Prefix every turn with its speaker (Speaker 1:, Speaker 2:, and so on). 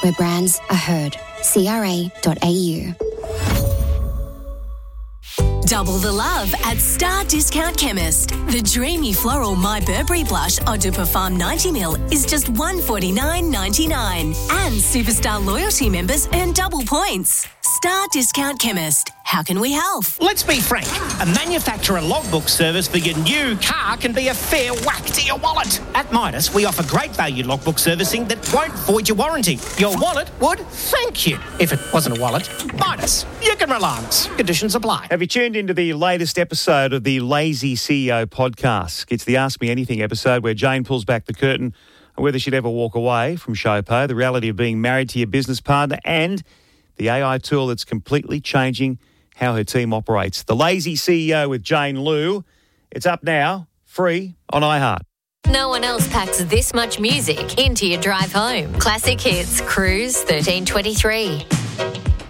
Speaker 1: where brands are heard. CRA.au.
Speaker 2: Double the love at Star Discount Chemist. The dreamy floral My Burberry blush Eau de Parfum 90ml is just $149.99. And Superstar loyalty members earn double points. Star Discount Chemist. How can we help?
Speaker 3: Let's be frank. A manufacturer logbook service for your new car can be a fair whack to your wallet. At Midas, we offer great value logbook servicing that won't void your warranty. Your wallet would thank you. If it wasn't a wallet, Midas. You can rely on us. Conditions apply.
Speaker 4: Have you tuned into the latest episode of the Lazy CEO podcast? It's the Ask Me Anything episode where Jane pulls back the curtain on whether she'd ever walk away from Showpo, the reality of being married to your business partner, and the AI tool that's completely changing how her team operates. The Lazy CEO with Jane Lou. It's up now, free on iHeart.
Speaker 5: No one else packs this much music into your drive home. Classic Hits, Cruise 1323.